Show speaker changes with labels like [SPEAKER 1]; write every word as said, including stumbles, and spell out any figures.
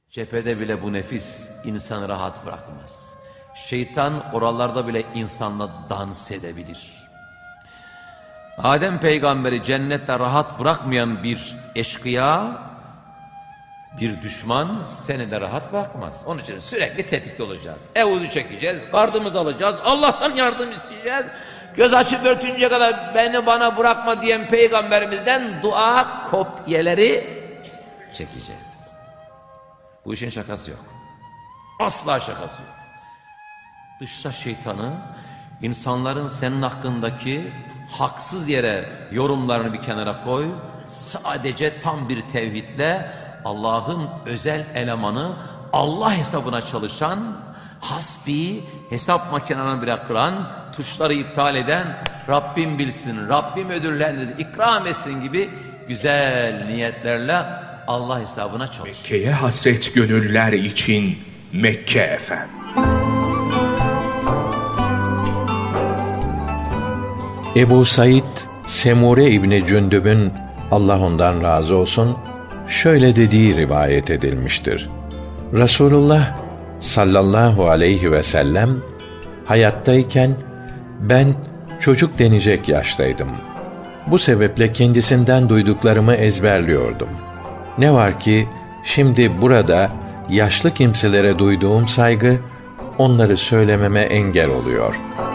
[SPEAKER 1] Cephede bile bu nefis insanı rahat bırakmaz. Şeytan oralarda bile insanla dans edebilir. Adem peygamberi cennette rahat bırakmayan bir eşkıya, bir düşman seni de rahat bırakmaz. Onun için sürekli tetikte olacağız. Evuzu çekeceğiz, gardımızı alacağız, Allah'tan yardım isteyeceğiz. Göz açıp örtünce kadar beni bana bırakma diyen peygamberimizden dua kopyeleri çekeceğiz. Bu işin şakası yok. Asla şakası yok. Dışta şeytanı, insanların senin hakkındaki haksız yere yorumlarını bir kenara koy. Sadece tam bir tevhidle Allah'ın özel elemanı, Allah hesabına çalışan, hasbi, hesap makinelerini bırakıran, tuşları iptal eden, Rabbim bilsin, Rabbim ödüllerinizi ikram etsin gibi güzel niyetlerle Allah hesabına çalışır.
[SPEAKER 2] Mekke'ye hasret gönüller için Mekke F M.
[SPEAKER 3] Ebu Said Semure İbni Cündüb'ün, Allah ondan razı olsun, şöyle dediği rivayet edilmiştir. Resulullah sallallahu aleyhi ve sellem hayattayken ben çocuk denecek yaştaydım. Bu sebeple kendisinden duyduklarımı ezberliyordum. Ne var ki şimdi burada yaşlı kimselere duyduğum saygı onları söylememe engel oluyor.